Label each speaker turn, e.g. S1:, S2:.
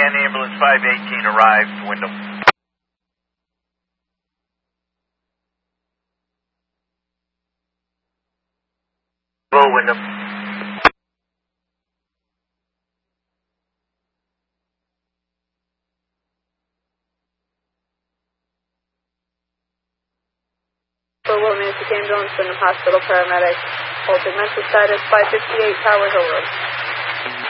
S1: Cheyenne Ambulance 518 arrived, Wyndham. Hello, Wyndham.
S2: For Wilton Music Ambulance, Wyndham Hospital paramedic. Holding mental status 558 Tower Hill Road.